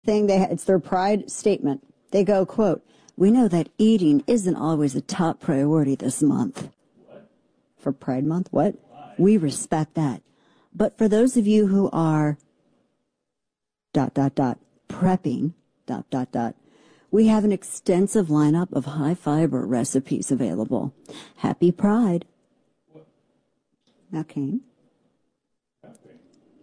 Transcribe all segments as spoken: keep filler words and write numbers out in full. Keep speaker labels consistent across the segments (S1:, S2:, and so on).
S1: thing. They it's their pride statement. They go, quote, "We know that eating isn't always a top priority this month."
S2: What?
S1: For Pride Month? What?
S2: Why?
S1: We respect that. But for those of you who are dot, dot, dot, prepping, dot, dot, dot, we have an extensive lineup of high-fiber recipes available. Happy Pride.
S2: What?
S1: Now, Kane.
S2: Nothing.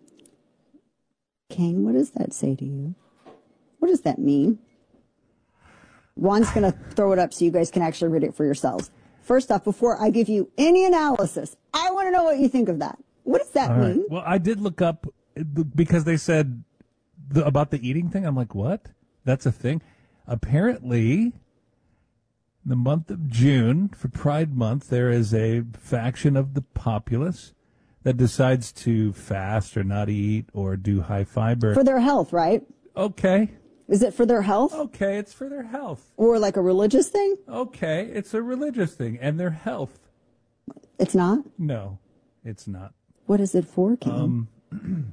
S1: Kane, what does that say to you? What does that mean? Juan's going to throw it up so you guys can actually read it for yourselves. First off, before I give you any analysis, I want to know what you think of that. What does that
S3: All
S1: mean?
S3: right. Well, I did look up because they said the, about the eating thing. I'm like, what? That's a thing? Apparently, the month of June, for Pride Month, there is a faction of the populace that decides to fast or not eat or do high fiber.
S1: For their health, right?
S3: Okay.
S1: Is it for their health?
S3: Okay, it's for their health.
S1: Or like a religious thing?
S3: Okay, it's a religious thing and their health.
S1: It's not?
S3: No, it's not.
S1: What is it for, Kane?
S3: Um,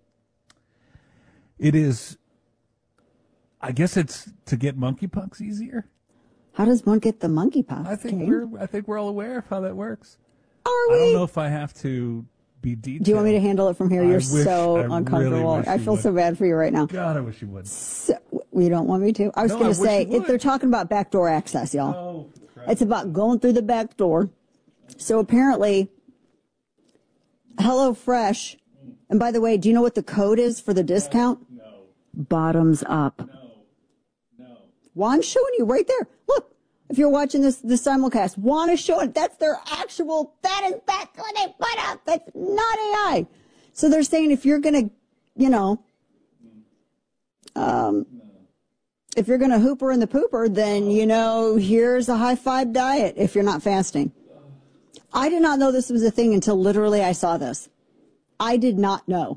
S3: it is, I guess it's to get monkeypox easier.
S1: How does one get the monkeypox?
S3: I think
S1: Kane?
S3: we're I think we're all aware of how that works.
S1: Are
S3: I
S1: we?
S3: don't know if I have to be detailed.
S1: Do you want me to handle it from here?
S3: I
S1: You're
S3: wish-
S1: so
S3: I really
S1: uncomfortable.
S3: wish
S1: I
S3: you
S1: feel
S3: would.
S1: so bad for you right now.
S3: God, I wish you would.
S1: So, you don't want me to? I was
S3: No,
S1: going
S3: I
S1: to
S3: wish
S1: say,
S3: you
S1: if they're
S3: would.
S1: talking about backdoor access, y'all.
S3: Oh, crap.
S1: It's about going through the back door. So apparently, HelloFresh, and by the way, do you know what the code is for the discount?
S2: No.
S1: Bottoms up.
S2: No. No.
S1: Juan's showing you right there. Look, if you're watching this, this simulcast, Juan is showing, that's their actual, that is, that's what they put up. That's not A I. So they're saying if you're going to, you know, um, if you're going to hooper in the pooper, then, you know, here's a high five diet if you're not fasting. I did not know this was a thing until literally I saw this. I did not know.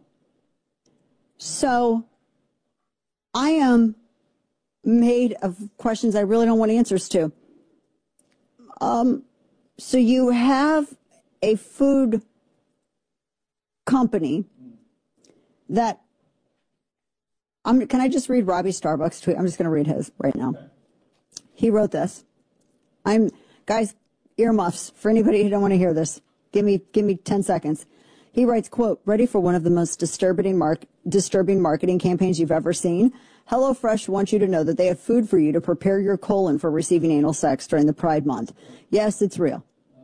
S1: So I am made of questions I really don't want answers to. Um, so you have a food company that I'm, can I just read Robbie Starbucks' tweet? I'm just going to read his right now. He wrote this. I'm, guys, earmuffs for anybody who don't want to hear this. Give me, give me ten seconds. He writes, quote, "Ready for one of the most disturbing mark, disturbing marketing campaigns you've ever seen? HelloFresh wants you to know that they have food for you to prepare your colon for receiving anal sex during the Pride Month. Yes, it's real."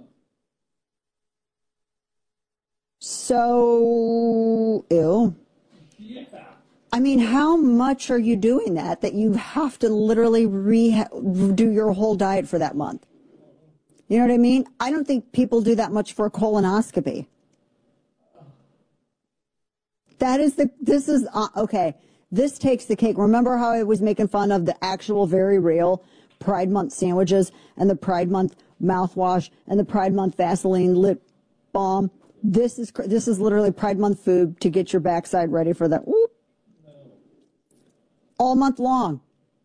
S1: So, ew.
S2: Yeah.
S1: I mean, how much are you doing that, that you have to literally re- do your whole diet for that month? You know what I mean? I don't think people do that much for a colonoscopy. That is the, this is, uh, okay, this takes the cake. Remember how I was making fun of the actual very real Pride Month sandwiches and the Pride Month mouthwash and the Pride Month Vaseline lip balm? This is, this is literally Pride Month food to get your backside ready for that. Whoop. All month long.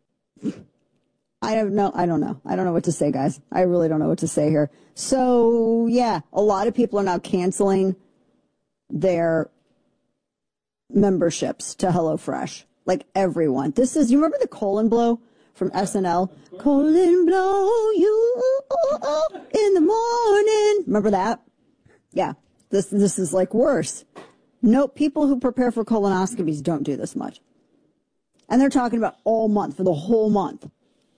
S1: I don't know. I don't know. I don't know what to say, guys. I really don't know what to say here. So, yeah, a lot of people are now canceling their memberships to HelloFresh. Like everyone. This is, you remember the colon blow from S N L? Colon blow you in the morning. Remember that? Yeah. This, this is like worse. No, people who prepare for colonoscopies don't do this much. And they're talking about all month, for the whole month.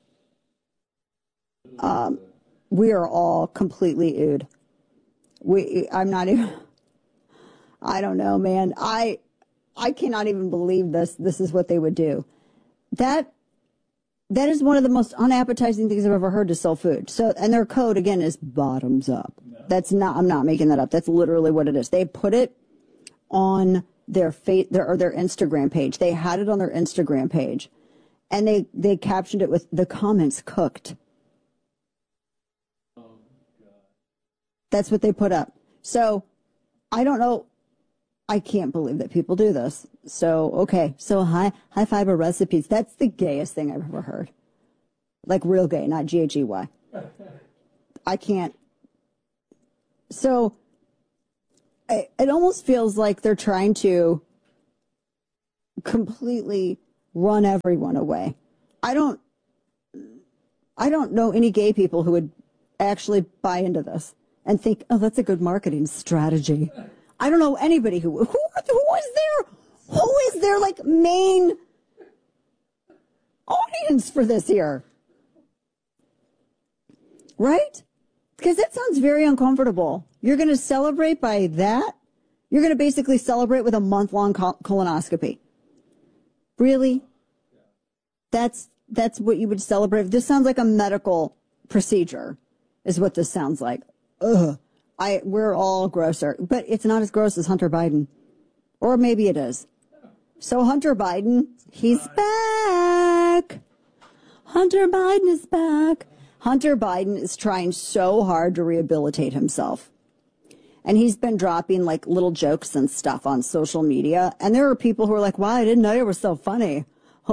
S1: Um, we are all completely ooed. We, I'm not even, I don't know, man. I, I cannot even believe this. This is what they would do. That, that is one of the most unappetizing things I've ever heard to sell food. So, and their code again is bottoms up. No. That's not, I'm not making that up. That's literally what it is. They put it on their fa- their, or their Instagram page. They had it on their Instagram page and they, they captioned it with the comments cooked.
S2: Oh, God.
S1: That's what they put up. So I don't know. I can't believe that people do this. So, okay. So high, high fiber recipes. That's the gayest thing I've ever heard. Like real gay, not G H E Y. I can't. So it, it almost feels like they're trying to completely run everyone away. I don't, I don't know any gay people who would actually buy into this and think, oh, that's a good marketing strategy. I don't know anybody who, who, who is their, who is their like main audience for this here? Right? Because that sounds very uncomfortable. You're going to celebrate by that? You're going to basically celebrate with a month-long col- colonoscopy. Really? That's that's what you would celebrate. This sounds like a medical procedure, is what this sounds like. Ugh. I we're all grosser, but it's not as gross as Hunter Biden, or maybe it is. So Hunter Biden, he's back. Hunter Biden is back. Hunter Biden is trying so hard to rehabilitate himself. And he's been dropping like little jokes and stuff on social media. And there are people who are like, wow, I didn't know you were so funny.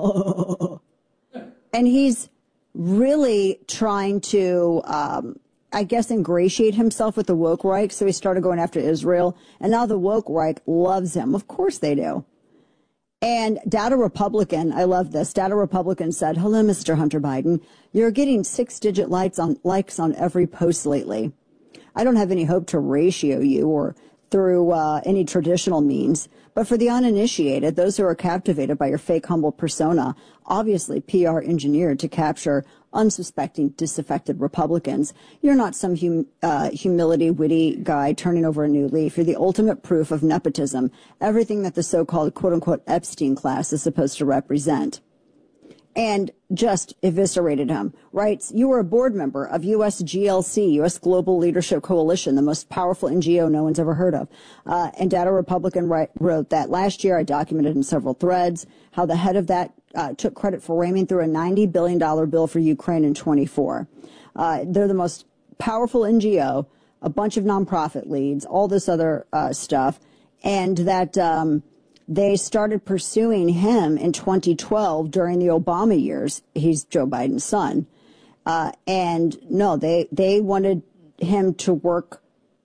S1: And he's really trying to, um, I guess, ingratiate himself with the woke right. So he started going after Israel. And now the woke right loves him. Of course they do. And Data Republican, I love this. Data Republican said, hello, Mister Hunter Biden. You're getting six-digit likes on likes on every post lately. I don't have any hope to ratio you or through uh, any traditional means. But for the uninitiated, those who are captivated by your fake humble persona, obviously P R engineered to capture unsuspecting, disaffected Republicans, you're not some hum, uh, humility, witty guy turning over a new leaf. You're the ultimate proof of nepotism, everything that the so-called quote-unquote Epstein class is supposed to represent. And just eviscerated him, writes, you were a board member of U S G L C, U S Global Leadership Coalition, the most powerful N G O no one's ever heard of. Uh, and Data Republican write, wrote that last year, I documented in several threads how the head of that uh, took credit for ramming through a ninety billion dollars bill for Ukraine in twenty-four. Uh, they're the most powerful N G O, a bunch of nonprofit leads, all this other uh, stuff, and that um, they started pursuing him in twenty twelve during the Obama years. He's Joe Biden's son. Uh, and no, they, they wanted him to work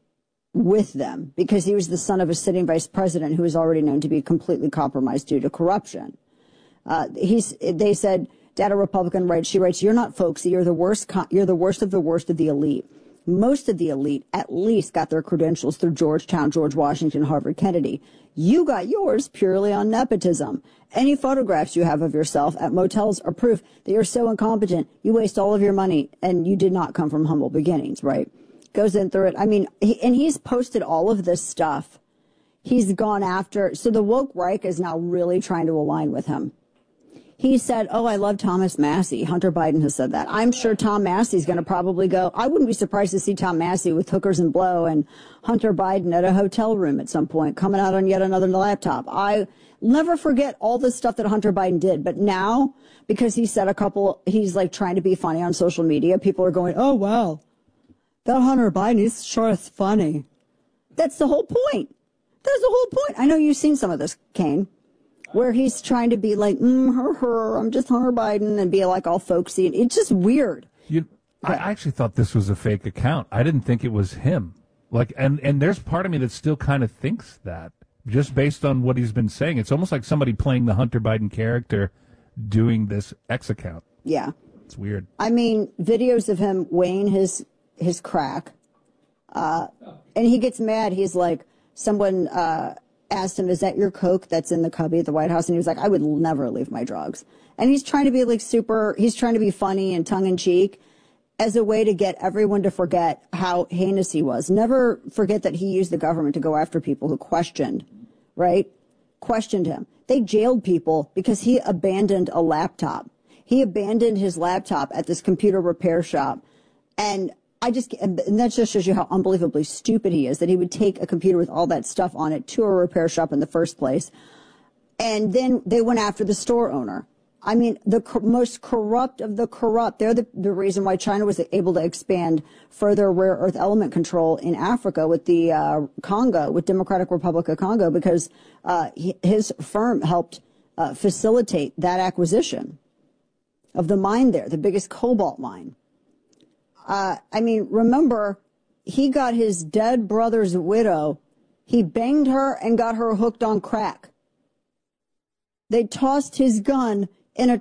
S1: with them because he was the son of a sitting vice president who was already known to be completely compromised due to corruption. Uh, he's, they said, Data Republican writes, she writes, you're not folksy. You're the worst. You're the worst of the worst of the elite. Most of the elite at least got their credentials through Georgetown, George Washington, Harvard, Kennedy. You got yours purely on nepotism. Any photographs you have of yourself at motels are proof that you're so incompetent, you waste all of your money and you did not come from humble beginnings, right? Goes in through it. I mean, he, and he's posted all of this stuff. He's gone after, so the woke Reich is now really trying to align with him. He said, oh, I love Thomas Massey. Hunter Biden has said that. I'm sure Tom Massey's going to probably go. I wouldn't be surprised to see Tom Massey with hookers and blow and Hunter Biden at a hotel room at some point, coming out on yet another laptop. I never forget all the stuff that Hunter Biden did. But now, because he said a couple, he's like trying to be funny on social media, people are going, oh, wow, that Hunter Biden, he's sure is funny. That's the whole point. That's the whole point. I know you've seen some of this, Kane, where he's trying to be like, mm, her, her, I'm just Hunter Biden, and be like all folksy. And it's just weird.
S3: You, I actually thought this was a fake account. I didn't think it was him. Like, and, and there's part of me that still kind of thinks that, just based on what he's been saying. It's almost like somebody playing the Hunter Biden character doing this X account.
S1: Yeah.
S3: It's weird.
S1: I mean, videos of him weighing his, his crack. Uh, and he gets mad. He's like, someone, uh, asked him, is that your Coke that's in the cubby at the White House? And he was like, I would never leave my drugs. And he's trying to be like super, he's trying to be funny and tongue in cheek as a way to get everyone to forget how heinous he was. Never forget that he used the government to go after people who questioned, right? Questioned him. They jailed people because he abandoned a laptop. He abandoned his laptop at this computer repair shop. And I just, and that just shows you how unbelievably stupid he is, that he would take a computer with all that stuff on it to a repair shop in the first place. And then they went after the store owner. I mean, the co- most corrupt of the corrupt. They're the, the reason why China was able to expand further rare earth element control in Africa with the uh, Congo, with Democratic Republic of Congo, because uh, he, his firm helped uh, facilitate that acquisition of the mine there, the biggest cobalt mine. Uh, I mean, remember, he got his dead brother's widow. He banged her and got her hooked on crack. They tossed his gun in a